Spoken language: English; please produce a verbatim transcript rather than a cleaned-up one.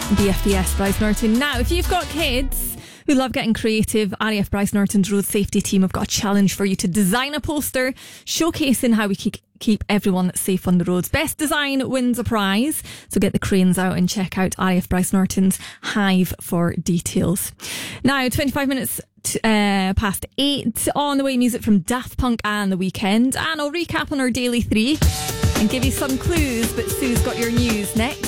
B F B S Bryce Norton. Now, if you've got kids who love getting creative, R A F Bryce Norton's road safety team have got a challenge for you to design a poster showcasing how we keep keep everyone safe on the roads. Best design wins a prize. So get the cranes out and check out R A F Bryce Norton's Hive for details. Now, twenty-five minutes t- uh, past eight. On the way, music from Daft Punk and The Weeknd. And I'll recap on our daily three and give you some clues, but Sue's got your news next.